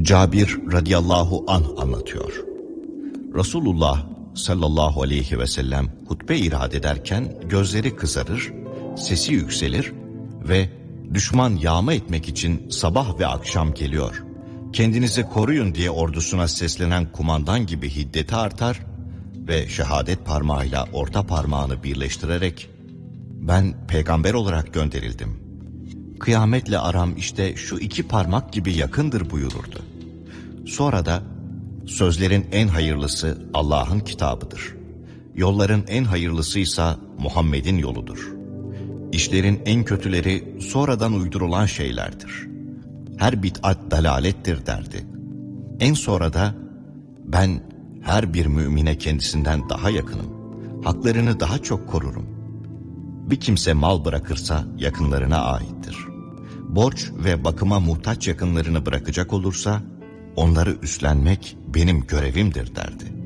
Cabir radıyallahu anh anlatıyor. Resulullah sallallahu aleyhi ve sellem hutbe irad ederken gözleri kızarır, sesi yükselir ve düşman yağma etmek için sabah ve akşam geliyor, kendinizi koruyun diye ordusuna seslenen kumandan gibi hiddeti artar ve şehadet parmağıyla orta parmağını birleştirerek "Ben peygamber olarak gönderildim. Kıyametle aram işte şu iki parmak gibi yakındır" buyururdu. Sonra da sözlerin en hayırlısı Allah'ın kitabıdır. Yolların en hayırlısıysa Muhammed'in yoludur. İşlerin en kötüleri sonradan uydurulan şeylerdir. Her bid'at dalalettir derdi. En sonra da ben her bir mümine kendisinden daha yakınım. Haklarını daha çok korurum. Bir kimse mal bırakırsa yakınlarına aittir. Borç ve bakıma muhtaç yakınlarını bırakacak olursa onları üstlenmek benim görevimdir derdi.